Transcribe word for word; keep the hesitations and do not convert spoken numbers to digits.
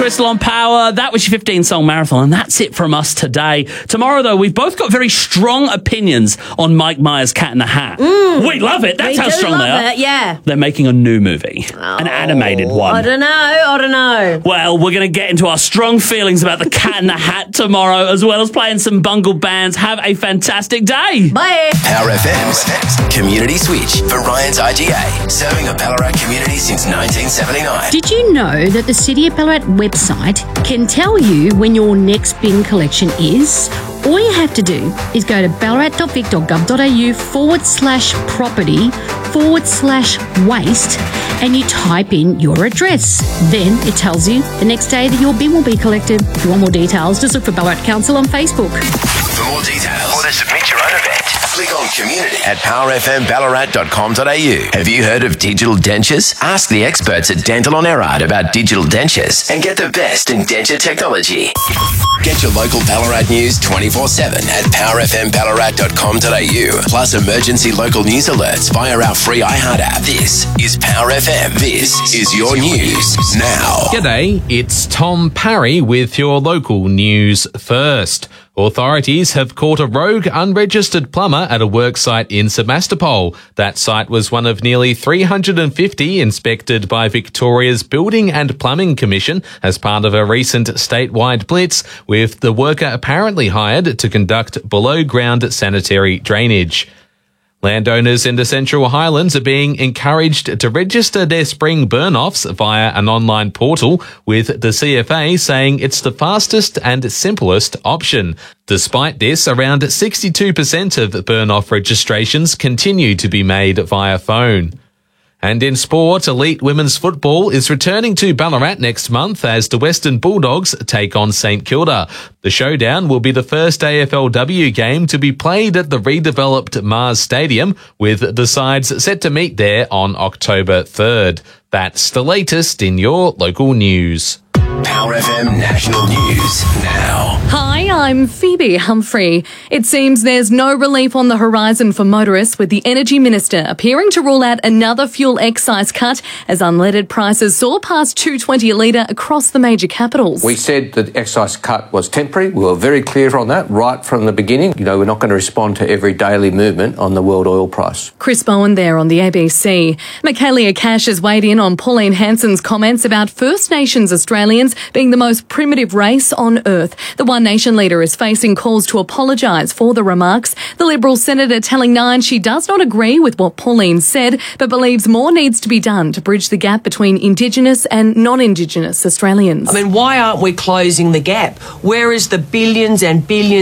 Crystal on Power. That was your fifteen-song marathon, and that's it from us today. Tomorrow, though, we've both got very strong opinions on Mike Myers' Cat in the Hat. Mm, we love it. That's we how do strong love they are. It, yeah. They're making a new movie, oh, an animated one. I don't know. I don't know. Well, we're going to get into our strong feelings about the Cat in the Hat tomorrow, as well as playing some bungle bands. Have a fantastic day. Bye. Power F M's Community Switch for Ryan's I G A, serving the Ballarat community since nineteen seventy-nine. Did you know that the City of Ballarat website can tell you when your next bin collection is? All you have to do is go to ballarat.vic.gov.au forward slash property forward slash waste and you type in your address. Then it tells you the next day that your bin will be collected. If you want more details, just look for Ballarat Council on Facebook. For more details or to submit your own event, click on community at power f m ballarat dot com dot a u. Have you heard of digital dentures? Ask the experts at Dental on Erard about digital dentures and get the best in denture technology. Get your local Ballarat news twenty-four seven at power f m ballarat dot com dot a u. Plus emergency local news alerts via our free iHeart app. This is Power F M. This is your news now. G'day, it's Tom Parry with your local news first. Authorities have caught a rogue unregistered plumber at a worksite in Sebastopol. That site was one of nearly three hundred fifty inspected by Victoria's Building and Plumbing Commission as part of a recent statewide blitz, with the worker apparently hired to conduct below-ground sanitary drainage. Landowners in the Central Highlands are being encouraged to register their spring burn-offs via an online portal, with the C F A saying it's the fastest and simplest option. Despite this, around sixty-two percent of burn-off registrations continue to be made via phone. And in sport, elite women's football is returning to Ballarat next month as the Western Bulldogs take on St Kilda. The showdown will be the first A F L W game to be played at the redeveloped Mars Stadium, with the sides set to meet there on October third. That's the latest in your local news. Power F M National News now. Hi, I'm Phoebe Humphrey. It seems there's no relief on the horizon for motorists, with the Energy Minister appearing to rule out another fuel excise cut as unleaded prices soar past two dollars twenty a litre across the major capitals. We said that the excise cut was temporary. We were very clear on that right from the beginning. You know, we're not going to respond to every daily movement on the world oil price. Chris Bowen there on the A B C. Michaelia Cash has weighed in on Pauline Hanson's comments about First Nations Australians being the most primitive race on earth. The One Nation leader is facing calls to apologise for the remarks. The Liberal senator telling Nine she does not agree with what Pauline said, but believes more needs to be done to bridge the gap between Indigenous and non-Indigenous Australians. I mean, why aren't we closing the gap? Where is the billions and billions